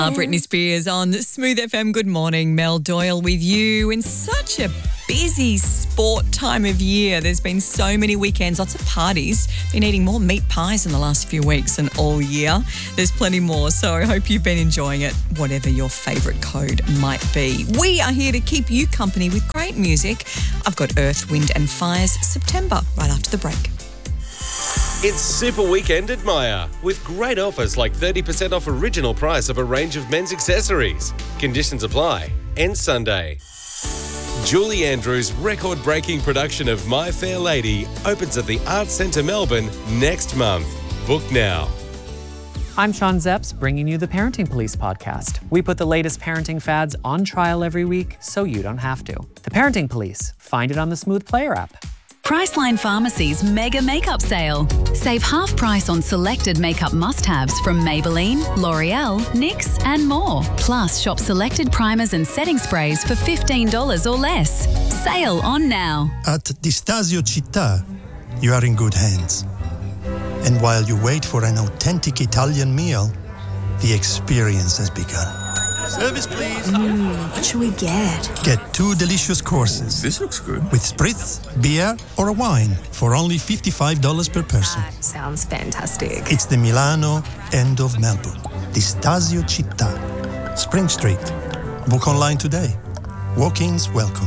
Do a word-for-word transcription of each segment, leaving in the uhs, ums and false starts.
Uh, Britney Spears on Smooth F M. Good morning, Mel Doyle with you. In such a busy sport time of year, there's been so many weekends, lots of parties. Been eating more meat pies in the last few weeks than all year. There's plenty more, so I hope you've been enjoying it, whatever your favourite code might be. We are here to keep you company with great music. I've got Earth, Wind and Fire's September right after the break. It's Super Weekend at Myer, with great offers like thirty percent off original price of a range of men's accessories. Conditions apply. End Sunday. Julie Andrews' record-breaking production of My Fair Lady opens at the Arts Centre Melbourne next month. Book now. I'm Sean Zepps, bringing you the Parenting Police podcast. We put the latest parenting fads on trial every week so you don't have to. The Parenting Police. Find it on the Smooth Player app. Priceline Pharmacy's Mega Makeup Sale. Save half price on selected makeup must-haves from Maybelline, L'Oreal, N Y X and more. Plus, shop selected primers and setting sprays for fifteen dollars or less. Sale on now. At Distasio Città, you are in good hands. And while you wait for an authentic Italian meal, the experience has begun. Service, please. Mm, what should we get? Get two delicious courses. This looks good. With spritz, beer, or a wine for only fifty-five dollars per person. That sounds fantastic. It's the Milano end of Melbourne. Distasio Città. Spring Street. Book online today. Walk-ins welcome.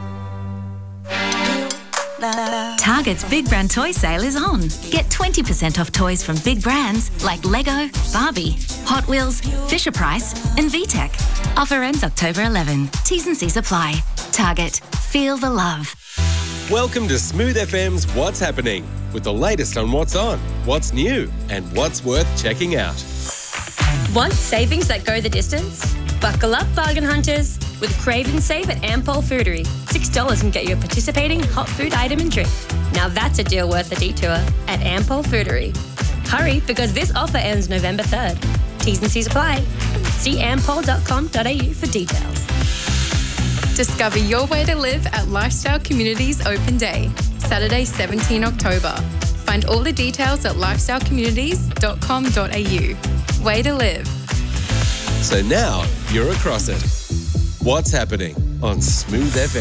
Target's Big Brand Toy Sale is on. Get twenty percent off toys from big brands like Lego, Barbie, Hot Wheels, Fisher-Price and V TEC. Offer ends October eleventh. T's and C's apply. Target. Feel the love. Welcome to Smooth F M's What's Happening, with the latest on what's on, what's new and what's worth checking out. Want savings that go the distance? Buckle up, bargain hunters, with Crave and Save at Ampol Foodery. six dollars can get you a participating hot food item and drink. Now that's a deal worth a detour at Ampol Foodery. Hurry, because this offer ends November third. T's and C's apply. See ampol dot com dot a u for details. Discover your way to live at Lifestyle Communities Open Day, Saturday, seventeenth October. Find all the details at lifestyle communities dot com dot a u. Way to live. So now you're across it. What's happening on Smooth F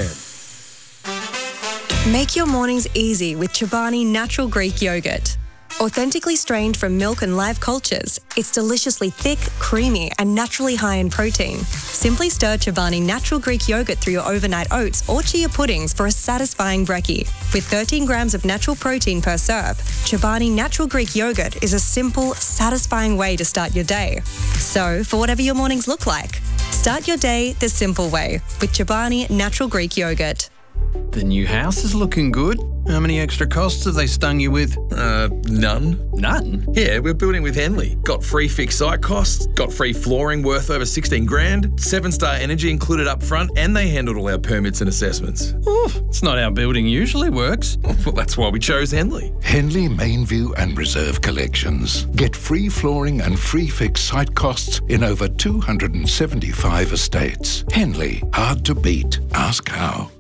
M? Make your mornings easy with Chobani Natural Greek Yogurt. Authentically strained from milk and live cultures, it's deliciously thick, creamy, and naturally high in protein. Simply stir Chobani Natural Greek Yogurt through your overnight oats or chia puddings for a satisfying brekkie. With thirteen grams of natural protein per serve, Chobani Natural Greek Yogurt is a simple, satisfying way to start your day. So, for whatever your mornings look like, start your day the simple way with Chobani Natural Greek Yogurt. The new house is looking good. How many extra costs have they stung you with? Uh, none. None? Yeah, we're building with Henley. Got free fixed site costs, got free flooring worth over sixteen grand, seven star energy included up front, and they handled all our permits and assessments. Oh, it's not how building usually works. Well, that's why we chose Henley. Henley Mainview and Reserve Collections. Get free flooring and free fixed site costs in over two hundred seventy-five estates. Henley, hard to beat. Ask how.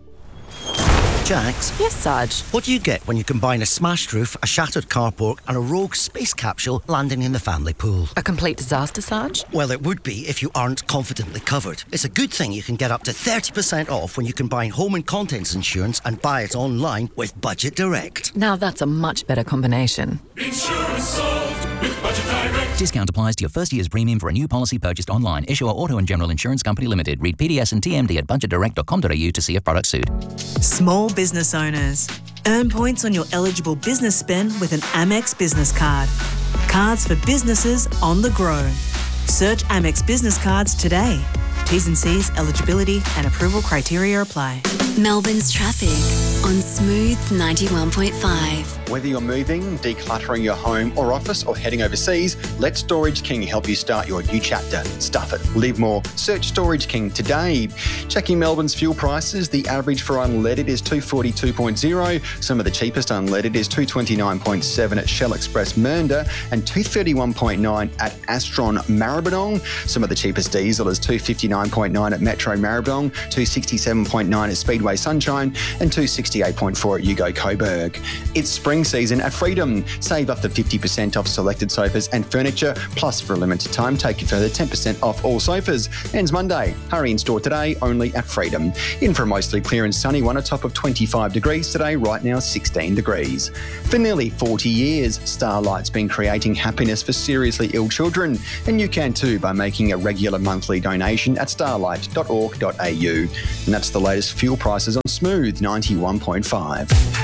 Jax? Yes, Sarge? What do you get when you combine a smashed roof, a shattered carport and a rogue space capsule landing in the family pool? A complete disaster, Sarge? Well, it would be if you aren't confidently covered. It's a good thing you can get up to thirty percent off when you combine home and contents insurance and buy it online with Budget Direct. Now that's a much better combination. Insurance solved with Budget Direct. Discount applies to your first year's premium for a new policy purchased online. Issuer Auto and General Insurance Company Limited. Read P D S and T M D at budget direct dot com dot a u to see if product suit. Small business owners. Earn points on your eligible business spend with an Amex Business Card. Cards for businesses on the go. Search Amex Business Cards today. T's and C's, eligibility and approval criteria apply. Melbourne's traffic on Smooth ninety-one point five. Whether you're moving, decluttering your home or office, or heading overseas, let Storage King help you start your new chapter. Stuff it. Live more. Search Storage King today. Checking Melbourne's fuel prices, the average for unleaded is two forty-two point oh. Some of the cheapest unleaded is two twenty-nine point seven at Shell Express Mernda and two thirty-one point nine at Astron Maribyrnong. Some of the cheapest diesel is two fifty-nine point nine at Metro Maribyrnong, two sixty-seven point nine at Speedway Sunshine and two sixty sixty-eight point four at Yugo Coburg. It's spring season at Freedom. Save up to fifty percent off selected sofas and furniture, plus for a limited time, take a further ten percent off all sofas. Ends Monday. Hurry in store today, only at Freedom. In for a mostly clear and sunny one, a top of twenty-five degrees today, right now sixteen degrees. For nearly forty years, Starlight's been creating happiness for seriously ill children, and you can too by making a regular monthly donation at starlight dot org dot a u. And that's the latest fuel prices on Smooth ninety-one point five.